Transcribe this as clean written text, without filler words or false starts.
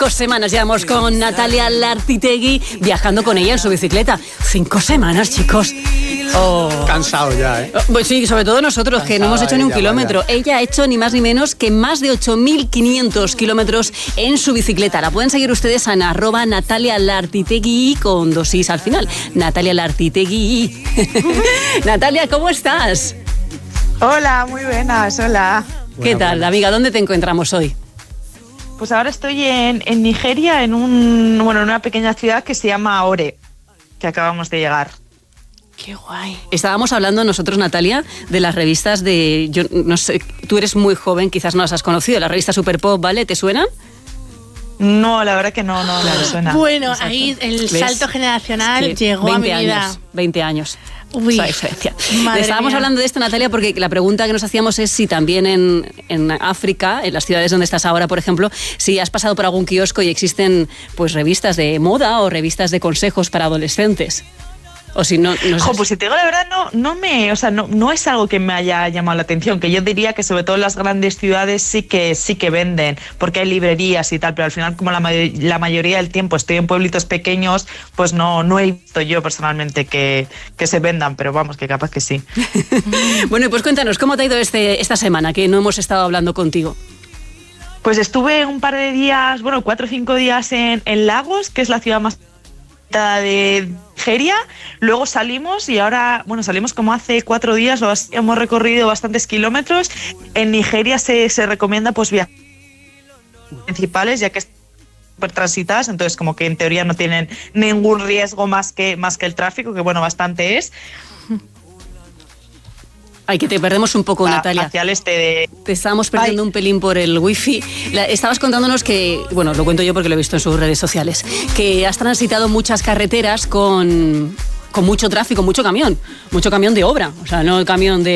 5 semanas llevamos con Natalia Lartitegui viajando con ella en su bicicleta. 5 semanas, chicos. Cansado ya, ¿eh? Pues sí, sobre todo nosotros, que no hemos hecho ni un kilómetro. Ella ha hecho ni más ni menos que más de 8.500 kilómetros en su bicicleta. La pueden seguir ustedes en @NataliaLartitegui con 2 i's al final. Natalia Lartitegui. Natalia, ¿cómo estás? Hola, muy buenas, hola. ¿Qué tal, amiga? ¿Dónde te encontramos hoy? Pues ahora estoy en Nigeria, en una pequeña ciudad que se llama Ore, que acabamos de llegar. Qué guay. Estábamos hablando nosotros, Natalia, de las revistas de... Yo no sé, tú eres muy joven, quizás no las has conocido. La revista Super Pop, ¿vale? ¿Te suenan? No, la verdad que no me suena. Bueno, Exacto. Ahí el ¿Ves? salto generacional Es que llegó a mi vida. 20 años. Uy, Esa diferencia. madre Estábamos mía. hablando de esto, Natalia, porque la pregunta que nos hacíamos es si también en África, en las ciudades donde estás ahora, por ejemplo, si has pasado por algún kiosco y existen pues revistas de moda o revistas de consejos para adolescentes. O si no sé. Pues si te digo la verdad, no es algo que me haya llamado la atención, que yo diría que sobre todo en las grandes ciudades sí que venden, porque hay librerías y tal, pero al final como la mayoría del tiempo estoy en pueblitos pequeños, pues no he visto yo personalmente que se vendan, pero vamos, que capaz que sí. Bueno, pues cuéntanos, ¿cómo te ha ido esta semana que no hemos estado hablando contigo? Pues estuve un par de días, 4 o 5 días en Lagos, que es la ciudad más de Nigeria. Luego salimos y ahora, salimos como hace 4 días, hemos recorrido bastantes kilómetros. En Nigeria se recomienda pues viajar principales, ya que están súper transitadas, entonces como que en teoría no tienen ningún riesgo más que el tráfico, que bastante es. Ay, que te perdemos un poco, Natalia. Hacia el este de... Te estábamos perdiendo un pelín por el wifi. Estabas contándonos que, lo cuento yo porque lo he visto en sus redes sociales, que has transitado muchas carreteras con mucho tráfico, mucho camión de obra. O sea, no el camión de